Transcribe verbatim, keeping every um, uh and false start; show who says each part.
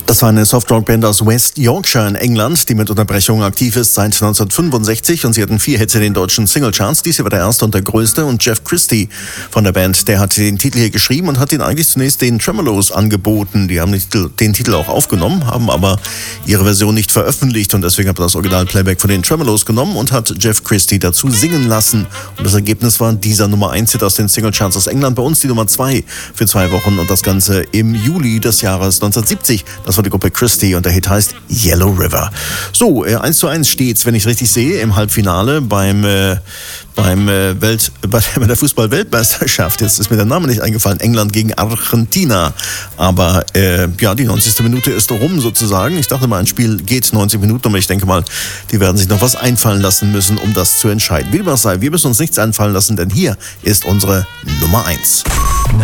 Speaker 1: Das war eine Softrock-Band aus West Yorkshire in England, die mit Unterbrechungen aktiv ist seit neunzehnhundertfünfundsechzig, und sie hatten vier Hits in den deutschen Singlecharts. Dies hier war der erste und der größte, und Jeff Christie von der Band, der hat den Titel hier geschrieben und hat ihn eigentlich zunächst den Tremeloes angeboten. Die haben den Titel auch aufgenommen, haben aber ihre Version nicht veröffentlicht, und deswegen hat er das Original-Playback von den Tremeloes genommen und hat Jeff Christie dazu singen lassen. Und das Ergebnis war dieser Nummer eins Hit aus den Singlecharts aus England, bei uns die Nummer zwei für zwei Wochen, und das Ganze im Juli des Jahres neunzehnhundertsiebzig. Das war die Gruppe Christie und der Hit heißt Yellow River. So, äh, eins zu eins steht's, wenn ich richtig sehe, im Halbfinale beim, äh, beim äh, Welt, bei der Fußball-Weltmeisterschaft. Jetzt ist mir der Name nicht eingefallen. England gegen Argentina. Aber äh, ja, die neunzigste Minute ist rum sozusagen. Ich dachte mal, ein Spiel geht neunzig Minuten, aber ich denke mal, die werden sich noch was einfallen lassen müssen, um das zu entscheiden. Wie dem auch sei, wir müssen uns nichts einfallen lassen, denn hier ist unsere Nummer eins.